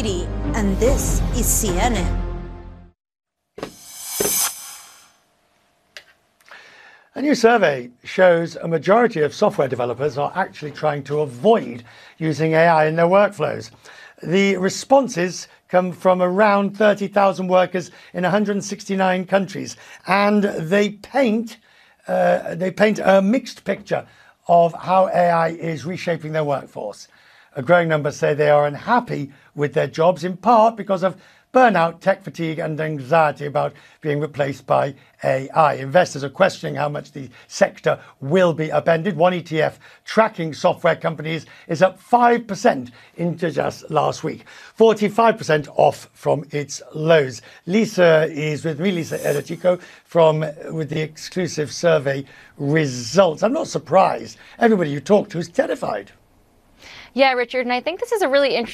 Tweedy, and this is CNN. A new survey shows a majority of software developers are actually trying to avoid using AI in their workflows. The responses come from around 30,000 workers in 169 countries, and they paint a mixed picture of how AI is reshaping their workforce. A growing number say they are unhappy with their jobs, in part because of burnout, tech fatigue, and anxiety about being replaced by AI. Investors are questioning how much the sector will be upended. One ETF tracking software companies is up 5% into just last week, 45% off from its lows. Lisa is with me, Lisa Erotico, with the exclusive survey results. I'm not surprised. Everybody you talk to is terrified. Yeah, Richard, and I think this is a really interesting